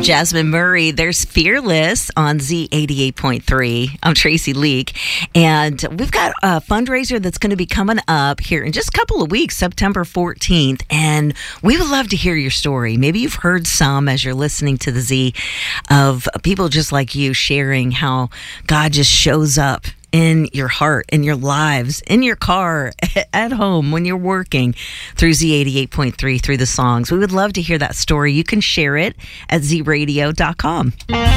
Jasmine Murray, there's Fearless on Z88.3. I'm Tracy Leak, and we've got a fundraiser that's going to be coming up here in just a couple of weeks, September 14th, and we would love to hear your story. Maybe you've heard some as you're listening to the Z of people just like you sharing how God just shows up in your heart, in your lives, in your car, at home, when you're working through Z88.3, through the songs. We would love to hear that story. You can share it at zradio.com.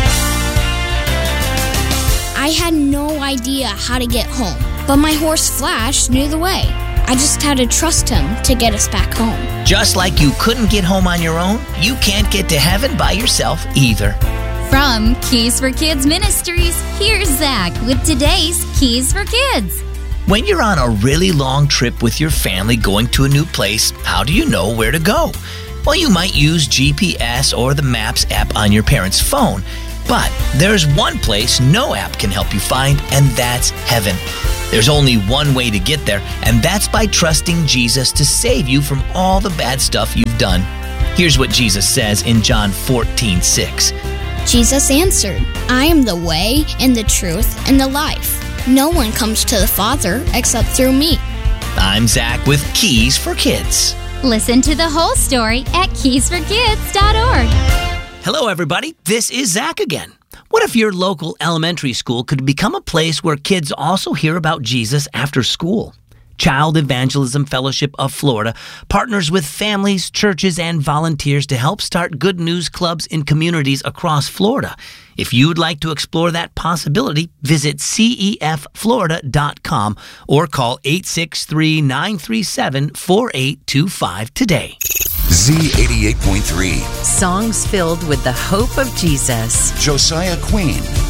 I had no idea how to get home, but my horse Flash knew the way. I just had to trust him to get us back home. Just like you couldn't get home on your own, you can't get to heaven by yourself either. From Keys for Kids Ministries, here's Zach with today's Keys for Kids. When you're on a really long trip with your family going to a new place, how do you know where to go? Well, you might use GPS or the Maps app on your parents' phone. But there's one place no app can help you find, and that's heaven. There's only one way to get there, and that's by trusting Jesus to save you from all the bad stuff you've done. Here's what Jesus says in John 14:6. Jesus answered, I am the way and the truth and the life. No one comes to the Father except through me. I'm Zach with Keys for Kids. Listen to the whole story at keysforkids.org. Hello, everybody. This is Zach again. What if your local elementary school could become a place where kids also hear about Jesus after school? Child Evangelism Fellowship of Florida partners with families, churches, and volunteers to help start good news clubs in communities across Florida. If you'd like to explore that possibility, visit cefflorida.com or call 863-937-4825 today. Z88.3. Songs filled with the hope of Jesus. Josiah Queen.